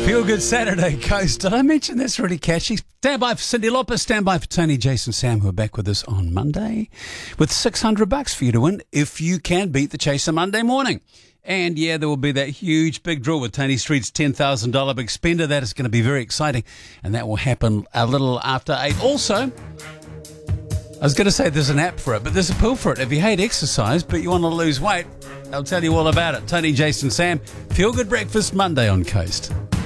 Feel Good Saturday, Coast. Did I mention that's really catchy? Stand by for Cyndi Lauper, stand by for Tony, Jason, Sam, who are back with us on Monday with $600 for you to win if you can beat the Chaser Monday morning. And yeah, there will be that huge big draw with Tony Street's $10,000 big spender. That is going to be very exciting, and that will happen a little after 8. Also, I was going to say there's an app for it, but there's a pill for it. If you hate exercise but you want to lose weight, I'll tell you all about it. Tony, Jason, Sam, Feel Good Breakfast Monday on Coast.